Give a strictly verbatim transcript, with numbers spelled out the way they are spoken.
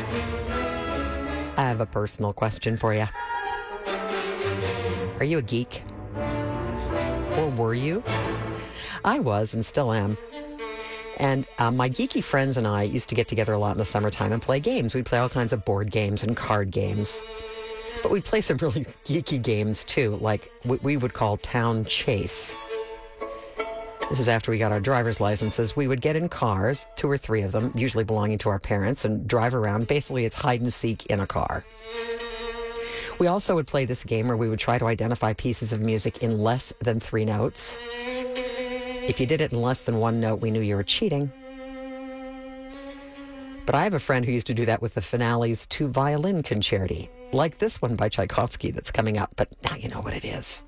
I have a personal question for you. Are you a geek? Or were you? I was and still am. And uh, my geeky friends and I used to get together a lot in the summertime and play games. We'd play all kinds of board games and card games. But we'd play some really geeky games too, like what we would call Town Chase. This is after we got our driver's licenses. We would get in cars, two or three of them, usually belonging to our parents, and drive around. Basically, it's hide and seek in a car. We also would play this game where we would try to identify pieces of music in less than three notes. If you did it in less than one note, we knew you were cheating. But I have a friend who used to do that with the finales to Violin Concerti, like this one by Tchaikovsky that's coming up, but now you know what it is.